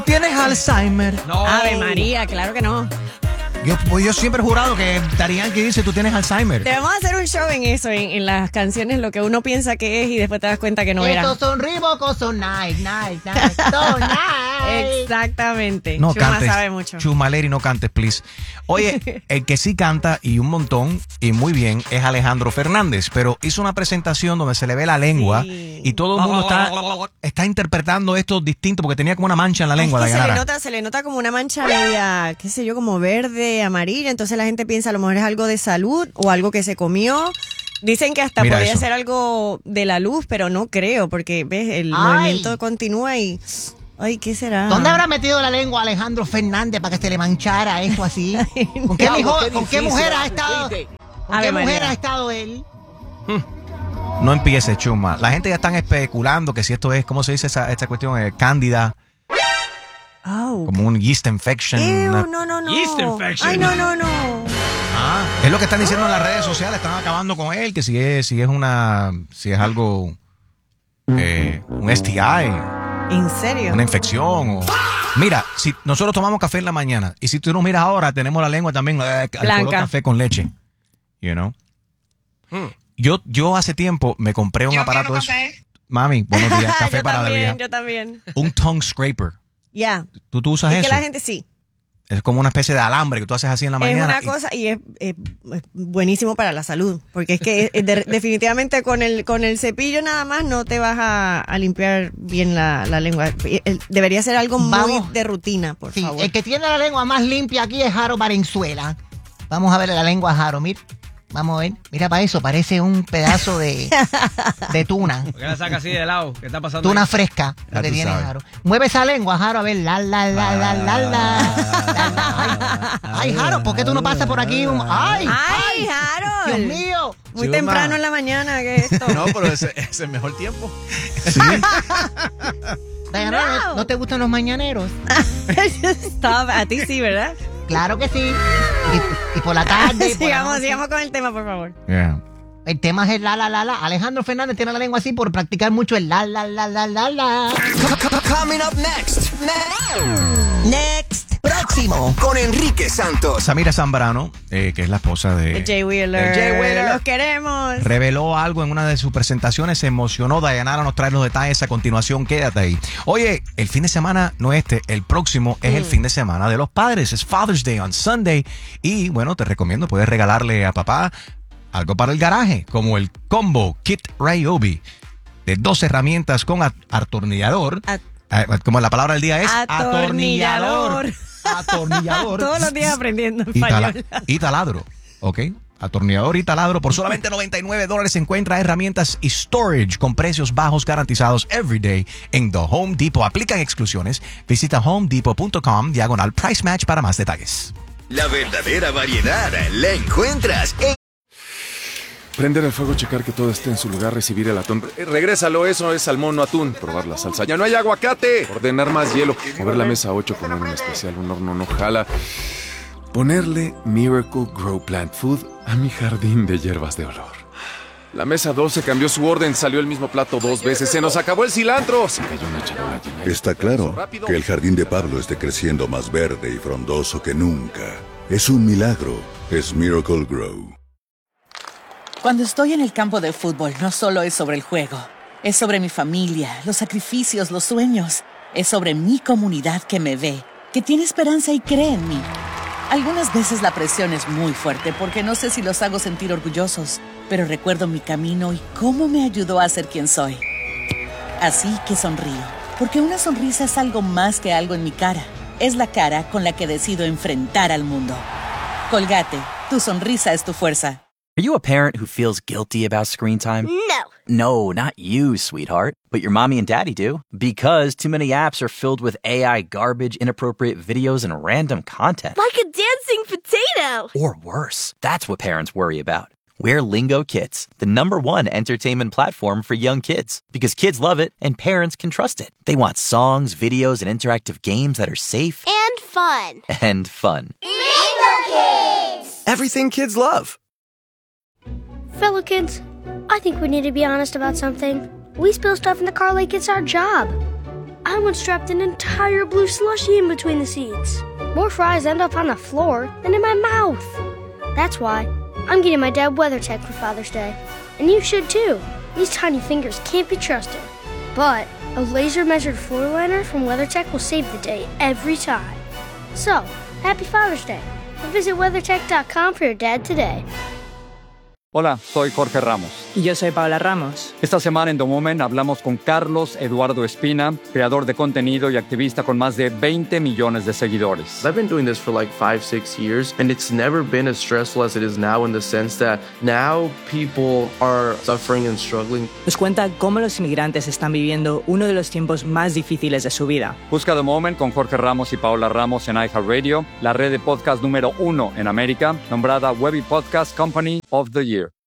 ¿Tienes Alzheimer? No. Ave María, claro que no. Yo siempre he jurado que Darían que dice tú tienes Alzheimer. Debemos hacer un show en eso, en las canciones, lo que uno piensa que es y después te das cuenta que no era. Estos son Reebok, son Nike, son Nike. Exactamente. No Chuma cantes. sabe mucho. Chumaleri, no cantes, please. Oye, el que sí canta y un montón y muy bien es Alejandro Fernández, pero hizo una presentación donde se le ve la lengua Sí. y todo el mundo está interpretando esto distinto porque tenía como una mancha en la lengua, Es que Dayanara. se le nota como una mancha media, qué sé yo, como verde, amarilla. Entonces la gente piensa a lo mejor es algo de salud o algo que se comió. Dicen que hasta Mira podría eso. ser algo de la luz, pero no creo, porque ves, el Ay. movimiento continúa y... Ay, ¿qué será? ¿Dónde habrá metido la lengua Alejandro Fernández para que se le manchara eso así? ¿Con qué, ¿con qué mujer ha estado? ¿Con Ave qué mujer María. ha estado él? No empiece, Chuma. La gente ya están especulando que si esto es, ¿cómo se dice esta cuestión? Cándida, Au. como un yeast infection. Ew, una- no. Yeast infection. Ay, no. Es lo que están diciendo en las redes sociales, están acabando con él, que si es algo, un STI, ¿En serio? una infección. Mira, si nosotros tomamos café en la mañana y si tú nos miras ahora, tenemos la lengua también al color café con leche. You know? Yo hace tiempo me compré un aparato de eso. Mami, buenos días, café yo para la también, vida. yo también. Un tongue scraper. Ya. ¿Tú usas Es eso? que la gente sí. Es como una especie de alambre que tú haces así en la Es mañana. una cosa y es buenísimo para la salud, porque es que definitivamente con el cepillo nada más no te vas a limpiar bien la lengua. Debería ser algo muy Vamos. de rutina, por Sí, favor. el que tiene la lengua más limpia aquí es Jaro Valenzuela. Vamos a ver la lengua de Jaro, mira. Vamos a ver. Mira para eso, parece un pedazo de tuna. ¿Por qué la saca así de lado? ¿Qué está pasando? Tuna ahí? fresca, Ya lo que tú tiene sabes. Jaro. Mueve esa lengua, Jaro, a ver. Ay, Jaro, ¿por qué tú no pasas por aquí? Ay, ¡Ay, Harold! Dios mío. Muy Chuma. temprano en la mañana, ¿qué es esto? No, pero ese es el mejor tiempo. Diana, ¿no te gustan los mañaneros? Stop. A ti sí, ¿verdad? Claro que sí. Y por la tarde. por la noche. sigamos con el tema, por favor. Yeah. El tema es el la. Alejandro Fernández tiene la lengua así por practicar mucho el la. Coming up next. Next. Próximo. Con Enrique Santos. Samira Zambrano, que es la esposa de... Jay Wheeler. Jay Wheeler. Los queremos. reveló algo en una de sus presentaciones, se emocionó. Dayanara nos trae los detalles a continuación, quédate ahí. Oye, el fin de semana, no el próximo es el fin de semana de los padres, es Father's Day on Sunday y bueno, te recomiendo, puedes regalarle a papá algo para el garaje, como el Combo Kit Ryobi, de 2 herramientas con atornillador, como la palabra del día es Atornillador. Atornillador. Todos los días aprendiendo Y español. y taladro, ¿ok? Atornillador y taladro por solamente $99 encuentra herramientas y storage con precios bajos garantizados every day en The Home Depot. Aplican exclusiones. Visita homedepot.com/price match para más detalles. La verdadera variedad la encuentras en Prender el fuego, checar que todo esté en su lugar, recibir el atún. Regrésalo, eso es salmón, no atún. Probar la salsa. ¡Ya no hay aguacate! Ordenar más hielo. Mover la mesa 8, poner un especial, un horno no jala. Ponerle Miracle Grow Plant Food a mi jardín de hierbas de olor. La mesa 12 cambió su orden, salió el mismo plato 2 veces. ¡Se nos acabó el cilantro! Se cayó una charola llena de- Está claro que el jardín de Pablo esté creciendo más verde y frondoso que nunca. Es un milagro. Es Miracle Grow. Cuando estoy en el campo de fútbol, no solo es sobre el juego. Es sobre mi familia, los sacrificios, los sueños. Es sobre mi comunidad que me ve, que tiene esperanza y cree en mí. Algunas veces la presión es muy fuerte porque no sé si los hago sentir orgullosos, pero recuerdo mi camino y cómo me ayudó a ser quien soy. Así que sonrío, porque una sonrisa es algo más que algo en mi cara. Es la cara con la que decido enfrentar al mundo. Colgate, tu sonrisa es tu fuerza. Are you a parent who feels guilty about screen time? No. No, not you, sweetheart. But your mommy and daddy do. Because too many apps are filled with AI garbage, inappropriate videos, and random content. Like a dancing potato. Or worse. That's what parents worry about. We're Lingo Kids, the #1 entertainment platform for young kids. Because kids love it and parents can trust it. They want songs, videos, and interactive games that are safe And fun. and fun. Lingo Kids. everything kids love. Fellow kids, I think we need to be honest about something. We spill stuff in the car like it's our job. I once dropped an entire blue slushie in between the seeds. More fries end up on the floor than in my mouth. That's why I'm getting my dad WeatherTech for Father's Day. And you should too. These tiny fingers can't be trusted. But a laser-measured floor liner from WeatherTech will save the day every time. So, happy Father's Day. And visit WeatherTech.com for your dad today. Hola, soy Jorge Ramos. Y yo soy Paola Ramos. Esta semana en The Moment hablamos con Carlos Eduardo Espina, creador de contenido y activista con más de 20 millones de seguidores. I've been doing this for like 5-6 years, and it's never been as stressful as it is now in the sense that now people are suffering and struggling. Nos cuenta cómo los inmigrantes están viviendo uno de los tiempos más difíciles de su vida. Busca The Moment con Jorge Ramos y Paola Ramos en iHeartRadio, la red de podcast número 1 en América, nombrada Webby Podcast Company of the Year.